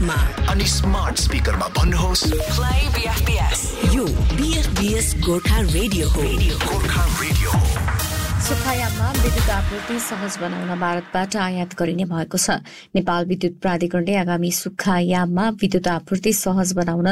एपमा अनि स्मार्ट स्पिकरमा भन्नुहोस् प्ले बीएफबीएस। यो बीएफबीएस गोर्खा रेडियो हो। गोर्खा रेडियो हो। सुखायाममा विद्युत आपूर्ति सहज बनाउन भारतबाट आयात गरिने भएको छ। नेपाल विद्युत प्राधिकरणले आगामी सुखायाममा विद्युत आपूर्ति सहज बनाउन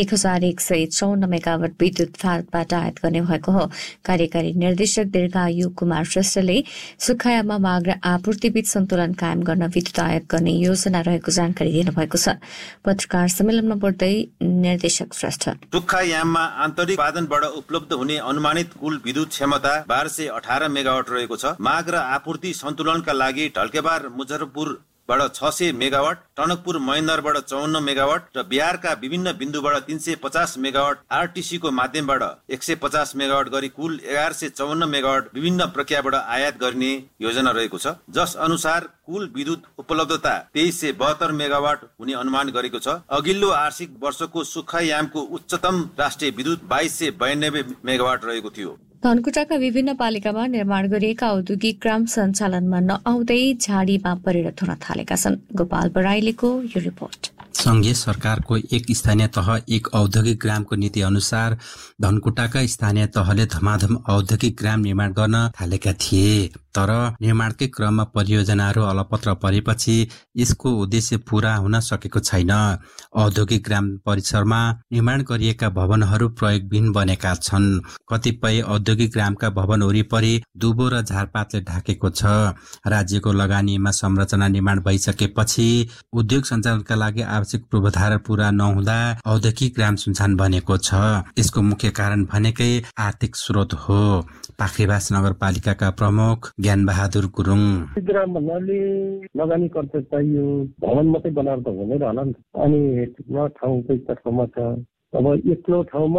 1154 मेगावाट विद्युत भारतबाट आयात गर्ने भएको हो। कार्यकारी निर्देशक दीर्घायु कुमार श्रेष्ठले सुखायाममा माग र आपूर्तिबीच सन्तुलन कायम गर्न विद्युत आयात गर्ने योजना रहेको जानकारी दिनुभएको छ। पत्रकार सम्मेलनमा बोल्दै निर्देशक श्रेष्ठ, सुखायाममा आन्तरिक उत्पादनबाट उपलब्ध हुने अनुमानित कुल विद्युत क्षमता 1218 मेगावाट रहेको छ। माग र आपूर्ति सन्तुलनका लागि ढल्केबार मुजफ्फरपुरबाट 600 मेगावाट, टनकपुर महेन्द्रबाट 54 मेगावाट र बिहारका विभिन्न बिन्दुबाट 350 मेगावाट, आरटीसी को माध्यमबाट 150 मेगावाट गरी कुल 1154 मेगावाट विभिन्न प्रक्रियाबाट आयात गर्ने योजना रहेको छ। जस अनुसार कुल विद्युत उपलब्धता 2372 मेगावाट हुने अनुमान गरेको छ। अघिल्लो आर्थिक वर्षको सुखायामको उच्चतम राष्ट्रिय विद्युत 2292 मेगावाट रहेको थियो। धनकुटाका विभिन्न पालिकामा निर्माण गरिएका औद्योगिक ग्राम सञ्चालनमा नआउँदै झाडीमा परिणत हुन थालेका छन्। गोपाल बराइलीको यो रिपोर्ट। संघीय सरकारको एक स्थानीय तह एक औद्योगिक ग्रामको नीति अनुसार धनकुटाका स्थानीय तहले धमाधम औद्योगिक ग्राम निर्माण गर्न थालेका थिए। तर निर्माणकै क्रममा परियोजनाहरू अलपत्र परेपछि यसको उद्देश्य पूरा हुन सकेको छैन। औद्योगिक ग्राम परिसरमा निर्माण गरिएका भवनहरू प्रयोगविहीन बनेका छन्। कतिपय औद्योगिक ग्रामका भवन वरिपरि दुबो र झारपातले ढाकेको छ। राज्यको लगानीमा संरचना निर्माण भइसकेपछि उद्योग सञ्चालनका लागि आवश्यक पूर्वाधार पूरा नहुँदा औद्योगिक ग्राम सुनसान बनेको छ। यसको मुख्य कारण भनेकै आर्थिक स्रोत हो। पाखरीबास नगरपालिकाका प्रमुख ज्ञान बहादुर गुरुङ, ग्राम भन्नाले लगानीकर्ता चाहियो, भवन मात्रै बनाएर त हुँदैन होला नि। अनि ठाउँ चाहिँ ठाउँमा छ। अब एक्लो ठाउँमा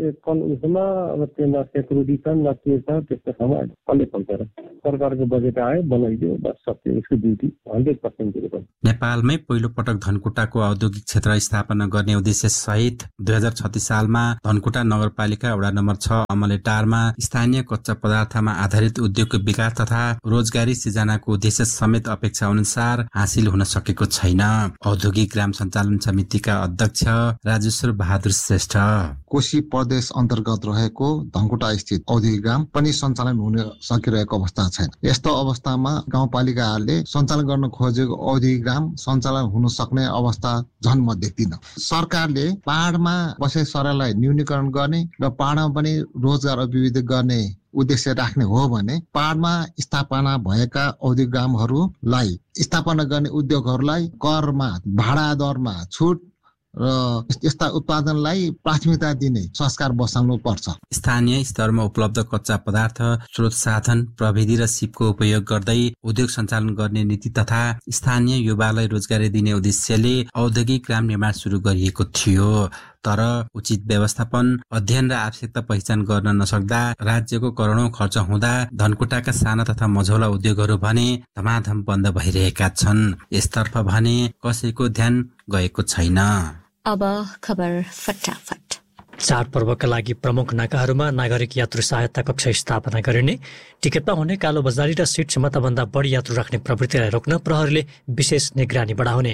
उसमा अब त्यसमा सेक्युरिटी छ न के छ, त्यस्तो ठाउँमा कसले पाउँछ र? सरकारको बजेट आयो, बनाइदियो, बस सक्यो। यसको ड्युटी 100% नेपालमै पहिलो पटक धनकुटाको औद्योगिक क्षेत्र स्थापना गर्ने उद्देश्य सहित 2036 सालमा धनकुटा नगरपालिका वडा नम्बर 6 अमलेटारमा स्थानीय कच्चा पदार्थमा आधारित उद्योगको विकास तथा रोजगारी सिर्जनाको उद्देश्य समेत अपेक्षा अनुसार हासिल हुन सकेको छैन। औद्योगिक ग्राम सञ्चालन समितिका अध्यक्ष राजेश्वर बहादुर श्रेष्ठ, कोशी प्रदेश अन्तर्गत रहेको धनकुटा स्थित औद्योगिक ग्राम पनि सञ्चालन हुन सकिरहेको अवस्था छैन। यस्तो अवस्थामा गाउँपालिकाहरूले सञ्चालन गर्न खोजेको औद्योगिक ग्राम सञ्चालन हुन सक्ने अवस्था झन् म देख्दिन। सरकारले पहाडमा बसे सरलाई न्यूनीकरण गर्ने र पहाडमा पनि रोजगार अभिवृद्धि गर्ने उद्देश्य राख्ने हो भने पहाडमा स्थापना भएका औद्योगिक ग्रामहरूलाई स्थापना गर्ने उद्योगहरूलाई करमा, भाडा दरमा छुट र यस्ता उत्पादनलाई प्राथमिकता दिने संस्कार बसाल्नु पर्छ। स्थानीय स्तरमा उपलब्ध कच्चा पदार्थ, स्रोत साधन, प्रविधि र सिपको उपयोग गर्दै उद्योग सञ्चालन गर्ने नीति तथा स्थानीय युवालाई रोजगारी दिने उद्देश्यले औद्योगिक ग्राम निर्माण सुरु गरिएको थियो। तर उचित व्यवस्थापन, अध्ययन र आवश्यकता पहिचान गर्न नसक्दा राज्यको करोडौं खर्च हुँदा धनकुटाका साना तथा मझौला उद्योगहरू भने धमाधम बन्द भइरहेका छन्। यसतर्फ भने कसैको ध्यान गएको छैन। अब खबर फटाफट। चाडपर्वका लागि प्रमुख नाकाहरूमा नागरिक यात्रु सहायता कक्ष स्थापना गरिने, टिकटमा हुने कालोबजारी र सिट क्षमताभन्दा बढी यात्रु राख्ने प्रवृत्तिलाई रोक्न प्रहरीले विशेष निगरानी बढाउने।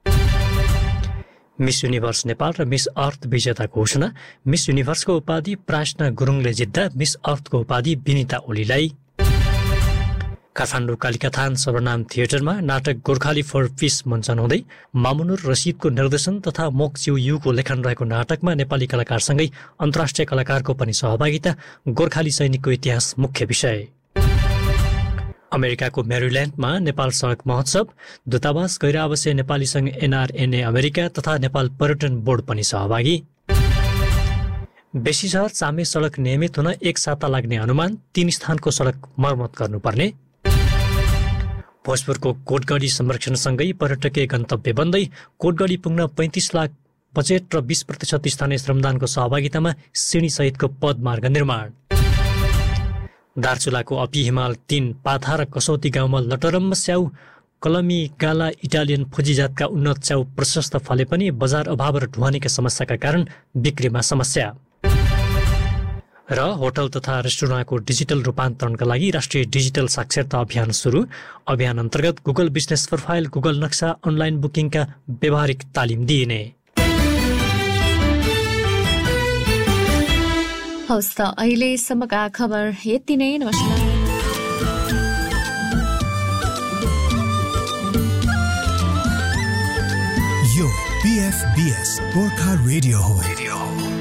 मिस युनिभर्स नेपाल र मिस अर्थ विजेताको घोषणा। मिस युनिभर्सको उपाधि प्राश्ना गुरुङले जित्दा मिस अर्थको उपाधि विनिता ओलीलाई। काठमाडौँ कालिकाथान सर्वनाम थिएटरमा नाटक गोर्खाली फर पिस मञ्चन हुँदै मामुनुर रसिदको निर्देशन तथा मोक्च्यु युको लेखन रहेको नाटकमा नेपाली कलाकारसँगै अन्तर्राष्ट्रिय कलाकारको पनि सहभागिता। गोर्खाली सैनिकको इतिहास मुख्य विषय। अमेरिकाको मेरील्यान्डमा नेपाल सडक महोत्सव, दूतावास गैर आवासीय नेपाली संघ NRNA अमेरिका तथा नेपाल पर्यटन बोर्ड पनि सहभागी। बेसी शहर चामे सडक नियमित हुन 1 साता लाग्ने अनुमान, 3 स्थानको सडक मर्मत गर्नुपर्ने। भोजपुरको कोटगढी संरक्षणसँगै पर्यटकीय गन्तव्य बन्दै कोटगढी पुग्न 35 लाख बजेट र 20% स्थानीय श्रमदानको सहभागितामा सिँढीसहितको पदमार्ग निर्माण। दार्चुलाको अपी हिमाल 3 पाथा र कसौती गाउँमा लटरम्म स्याउ, कलमी गाला इटालियन फुजी जातका उन्नत च्याउ प्रशस्त फले पनि बजार अभाव र ढुवानीका समस्याका कारण बिक्रीमा समस्या। र होटल तथा रेस्टुरेन्टको डिजिटल रूपान्तरणका लागि राष्ट्रिय डिजिटल साक्षरता अभियान सुरु। अभियान अन्तर्गत गुगल बिजनेस प्रोफाइल, गुगल नक्सा, अनलाइन बुकिङका व्यावहारिक तालिम दिइने। हवस् त अहिलेसम्मका खबर यति नै। नमस्कार। यो PFBS गोर्खा रेडियो हो।